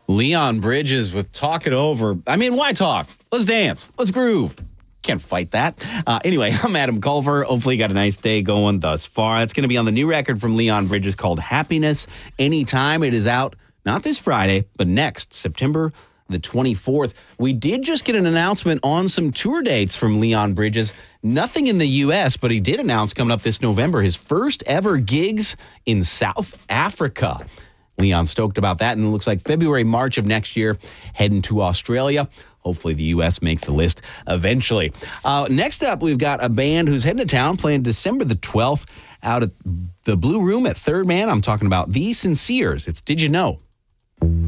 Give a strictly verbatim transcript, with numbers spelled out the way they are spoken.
Leon Bridges with Talk It Over. I mean, why talk? Let's dance. Let's groove. Can't fight that. Uh, anyway, I'm Adam Culver. Hopefully you got a nice day going thus far. It's going to be on the new record from Leon Bridges called Happiness Anytime. It is out not this Friday, but next, September the twenty-fourth. We did just get an announcement on some tour dates from Leon Bridges. Nothing in the U S, but he did announce coming up this November his first ever gigs in South Africa. Leon's stoked about that, and it looks like February, March of next year, heading to Australia. Hopefully the U S makes the list eventually. Uh, next up, we've got a band who's heading to town playing December the twelfth out at the Blue Room at Third Man. I'm talking about The Sinceres. It's Did You Know?